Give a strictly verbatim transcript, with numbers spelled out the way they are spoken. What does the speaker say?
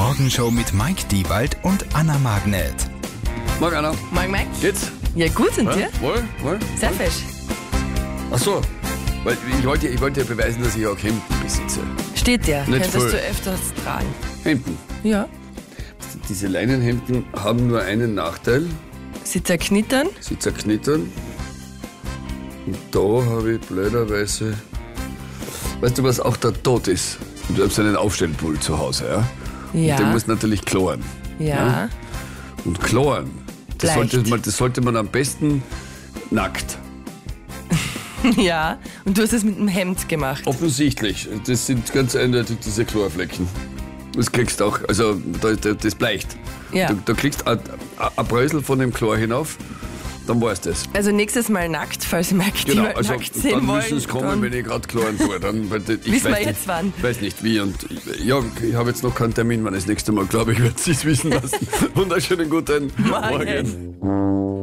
Morgenshow mit Mike Diewald und Anna Magnet. Morgen, Anna. Morgen, Mike. Geht's? Ja, gut, und dir? Wohl, wohl. Sehr fesch. Ach so, weil ich wollte, ich wollte ja beweisen, dass ich auch Hemden besitze. Steht der. Nicht Könntest voll. du öfters tragen. Hemden. Ja. Diese Leinenhemden haben nur einen Nachteil. Sie zerknittern. Sie zerknittern. Und da habe ich blöderweise... Weißt du, was auch der Tod ist? Du hast einen Aufstellpult zu Hause, ja? Ja. Und den musst du natürlich kloren. Ja. Und kloren, das Leicht. sollte, man, das sollte man am besten nackt. Ja. Und du hast es mit dem Hemd gemacht. Offensichtlich. Das sind ganz eindeutig diese Chlorflecken. Das kriegst du auch, also da- da- das bleicht. Ja. Du, du kriegst ein ein Brösel von dem Chlor hinauf, dann war's das. Also nächstes Mal nackt, falls ihr Mike Genau, Diewald also nackt sehen dann wollen. müssen es kommen, dann- wenn ich gerade kloren tue. Dann, weil ich Wissen wir weiß jetzt nicht, wann. weiß nicht wie. Und ja, ich habe jetzt noch keinen Termin, wann ich das nächste Mal, glaube ich, werde es wissen lassen. Wunderschönen guten Morgen. Morgen.